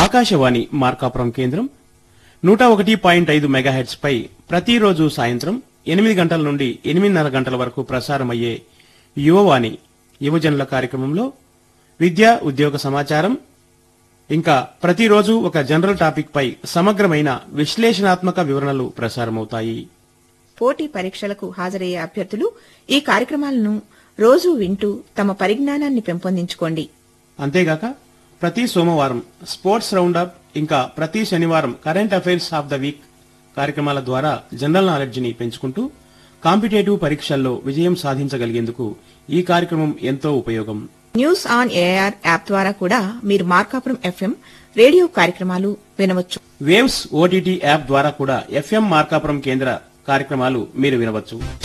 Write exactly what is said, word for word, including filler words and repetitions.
ఆకాశవాణి మార్కాపురం కేంద్రం నూట ఒకటి పాయింట్ ఐదు మెగాహెర్ట్జ్ పై ప్రతిరోజు సాయంత్రం ఎనిమిది గంటల నుండి ఎనిమిదిన్నర గంటల వరకు ప్రసారమయ్యే యువవాణి యువజనుల కార్యక్రమంలో విద్య ఉద్యోగ సమాచారం ఇంకా ప్రతిరోజు ఒక జనరల్ టాపిక్ పై సమగ్రమైన విశ్లేషణాత్మక వివరణలు ప్రసారమవుతాయి. పోటీ పరీక్షలకు హాజరయ్యే అభ్యర్థులు ఈ కార్యక్రమాలను రోజూ వింటూ తమ పరిజ్ఞానాన్ని పెంపొందించుకోండి. అంతేగాక ప్రతి సోమవారం స్పోర్ట్స్ రౌండప్ ఇంకా ప్రతి శనివారం current affairs of the week కార్యక్రమాల ద్వారా జనరల్ నాలెడ్జ్ ని పెంచుకుంటూ కాంపిటేటివ్ పరీక్షల్లో విజయం సాధించగలిగేందుకు ఈ కార్యక్రమం ఎంతో ఉపయోగం. న్యూస్ ఆన్ ఏఆర్ యాప్ ద్వారా కూడా మీరు మార్కాపురం ఎఫ్ఎం రేడియో కార్యక్రమాలు వినవచ్చు. వేవ్స్ ఓటీటీ యాప్ ద్వారా కూడా ఎఫ్ఎం మార్కాపురం కేంద్ర కార్యక్రమాలు మీరు వినవచ్చు.